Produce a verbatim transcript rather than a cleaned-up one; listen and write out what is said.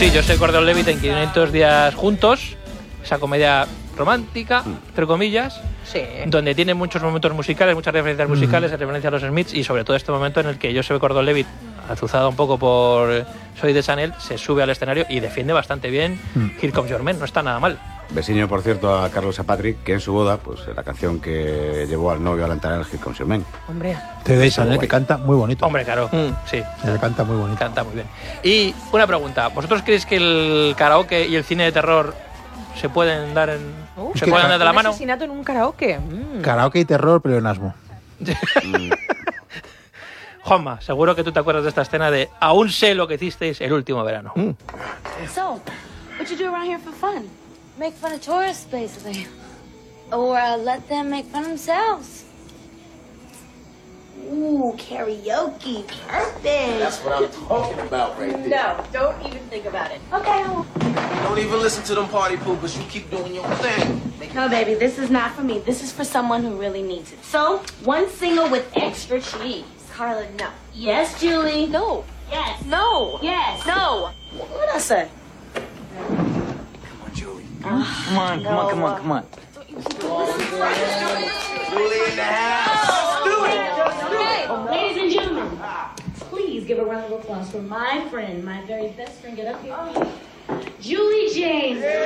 sí, yo sé Gordon Levitt en quinientos días juntos, esa comedia romántica, entre comillas, Sí. donde tiene muchos momentos musicales, muchas referencias musicales, mm. referencia a los Smiths, y sobre todo este momento en el que yo sé Gordon Levitt, azuzado un poco por Soy de Chanel, se sube al escenario y defiende bastante bien mm. Here Comes Your Man, no está nada mal. Vecino, por cierto, a Carlos a Patrick, que en su boda, pues la canción que llevó al novio a la entrada del Here Comes Your Man. Hombre. Te de Chanel, que canta muy bonito. Hombre, claro, mm. sí. Le canta muy bonito. Canta muy bien. Y una pregunta, ¿vosotros creéis que el karaoke y el cine de terror se pueden dar en uh, se pueden dar de la mano? ¿Un asesinato en un karaoke? Mm. Karaoke y terror, pleonasmo. Juanma, seguro que tú te acuerdas de esta escena de aún sé lo que hicisteis el último verano. Mm. So, what you do around here for fun? Make fun of tourists, basically. Or uh, let them make fun of themselves. Ooh, karaoke. Perfect. That's what I'm talking about right there. No, don't even think about it. Okay. Don't even listen to them party poopers. You keep doing your thing. No, baby, this is not for me. This is for someone who really needs it. So, one single with extra cheese. Carla, no. Yes, Julie. No. Yes. No. Yes. No. What did I say? Come on, Julie. Oh, come on, come on, come on, come on. Julie in the house. Do it. Okay, ladies and gentlemen, please give a round of applause for my friend, my very best friend. Get up here, Julie James.